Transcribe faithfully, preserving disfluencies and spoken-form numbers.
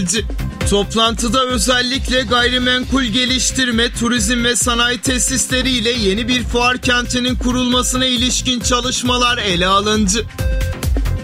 Toplantıda özellikle gayrimenkul geliştirme, turizm ve sanayi tesisleriyle yeni bir fuar kentinin kurulmasına ilişkin çalışmalar ele alındı.